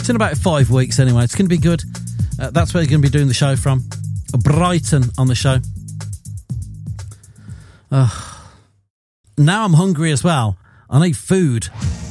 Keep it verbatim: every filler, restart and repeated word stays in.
It's in about five weeks anyway. It's going to be good. Uh, that's where you're going to be doing the show from. Brighton on the show. Uh, now I'm hungry as well. I need food.